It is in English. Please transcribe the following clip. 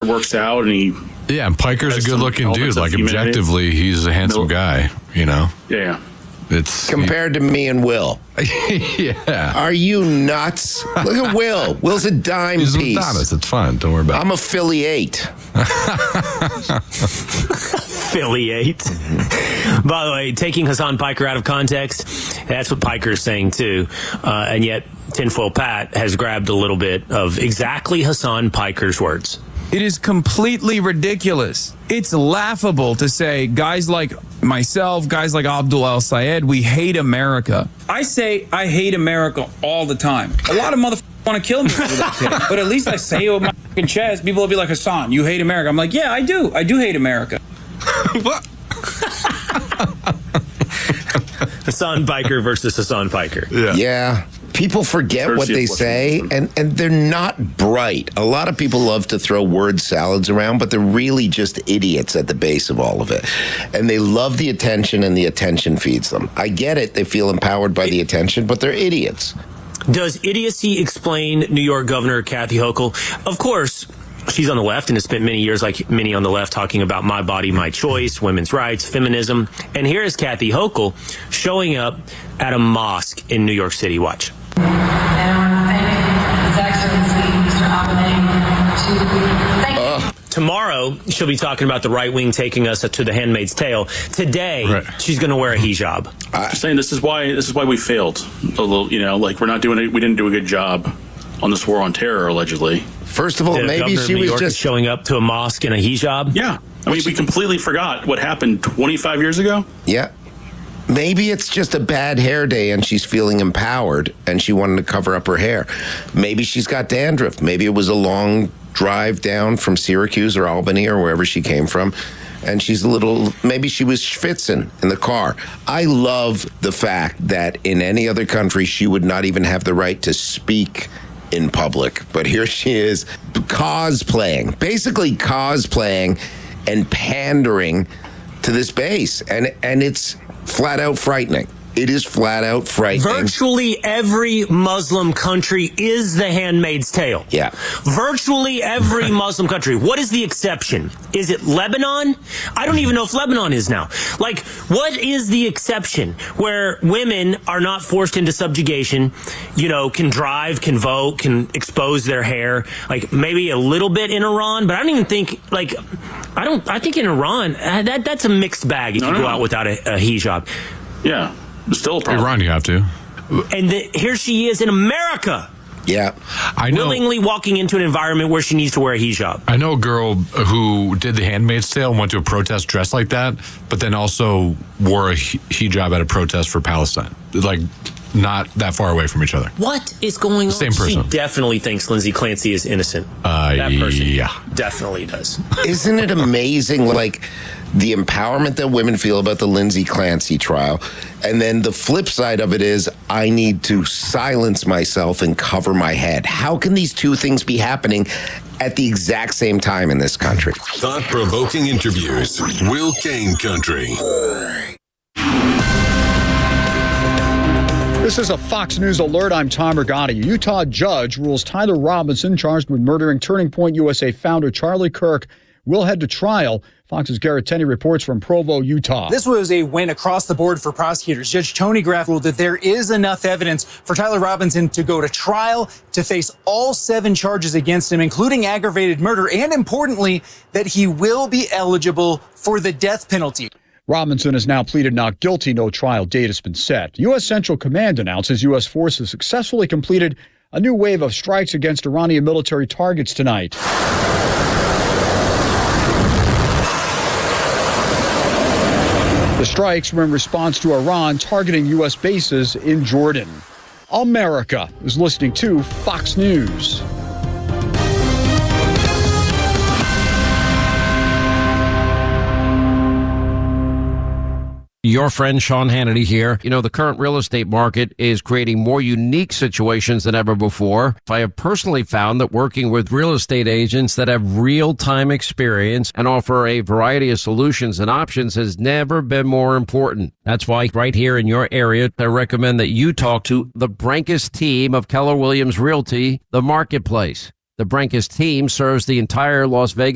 works out, and he. Yeah, and Piker's a good-looking dude. Like, humanity. Objectively, he's a handsome guy, you know? Yeah. It's compared to me and Will. Yeah. Are you nuts? Look at Will. Will's a dime He's piece. Adonis. It's fine. Don't worry about it. I'm a Philly 8. Philly 8. By the way, taking Hassan Piker out of context, that's what Piker's saying too. And yet, Tinfoil Pat has grabbed a little bit of exactly Hassan Piker's words. It is completely ridiculous. It's laughable to say guys like myself, guys like Abdul El-Sayed, we hate America. I say I hate America all the time. A lot of motherfuckers want to kill me for that, but at least I say it with my fucking chest. People will be like, Hassan, you hate America. I'm like, yeah, I do. I do hate America. What? Hassan Piker versus Hassan Piker. Yeah. People forget what they say, and they're not bright. A lot of people love to throw word salads around, but they're really just idiots at the base of all of it. And they love the attention, and the attention feeds them. I get it. They feel empowered by the attention, but they're idiots. Does idiocy explain New York Governor Kathy Hochul? Of course. She's on the left and has spent many years, like many on the left, talking about my body, my choice, women's rights, feminism. And here is Kathy Hochul showing up at a mosque in New York City. Watch. And I want to thank His Excellency, Mr. Albanese. Tomorrow, she'll be talking about the right wing taking us to The Handmaid's Tale. Today, she's going to wear a hijab. I'm saying this is why we failed a little. You know, like we didn't do a good job on this war on terror, allegedly. First of all, maybe she was just showing up to a mosque in a hijab. Yeah, I mean, we completely forgot what happened 25 years ago. Yeah. Maybe it's just a bad hair day and she's feeling empowered and she wanted to cover up her hair. Maybe she's got dandruff. Maybe it was a long drive down from Syracuse or Albany or wherever she came from. And she's maybe she was schwitzing in the car. I love the fact that in any other country, she would not even have the right to speak in public. But here she is basically cosplaying and pandering to this base. And it's flat out frightening. It is flat out frightening. Virtually every Muslim country is The Handmaid's Tale. Yeah. Virtually every Muslim country. What is the exception? Is it Lebanon? I don't even know if Lebanon is now. Like, what is the exception where women are not forced into subjugation, you know, can drive, can vote, can expose their hair? Like, maybe a little bit in Iran, but I don't even think, like, I think in Iran, that's a mixed bag if you go out without a hijab. Yeah. Still a problem. Iran, you have to. And here she is in America. Yeah. I know. Willingly walking into an environment where she needs to wear a hijab. I know a girl who did The Handmaid's Tale and went to a protest dressed like that, but then also wore a hijab at a protest for Palestine. Like, not that far away from each other. What is going on? Same person. She definitely thinks Lindsay Clancy is innocent. That person definitely does. Isn't it amazing, like, the empowerment that women feel about the Lindsay Clancy trial? And then the flip side of it is, I need to silence myself and cover my head. How can these two things be happening at the exact same time in this country? Thought-provoking interviews. Will Kane Country. This is a Fox News alert. I'm Tom Rigotti. A Utah judge rules Tyler Robinson, charged with murdering Turning Point USA founder Charlie Kirk, will head to trial. Fox's Garrett Tenney reports from Provo, Utah. This was a win across the board for prosecutors. Judge Tony Graff ruled that there is enough evidence for Tyler Robinson to go to trial, to face all 7 charges against him, including aggravated murder, and importantly, that he will be eligible for the death penalty. Robinson has now pleaded not guilty. No trial date has been set. U.S. Central Command announces U.S. forces successfully completed a new wave of strikes against Iranian military targets tonight. The strikes were in response to Iran targeting U.S. bases in Jordan. America is listening to Fox News. Your friend Sean Hannity here. You know, the current real estate market is creating more unique situations than ever before. I have personally found that working with real estate agents that have real-time experience and offer a variety of solutions and options has never been more important. That's why right here in your area, I recommend that you talk to the Brancas team of Keller Williams Realty, The Marketplace. The Brancas team serves the entire Las Vegas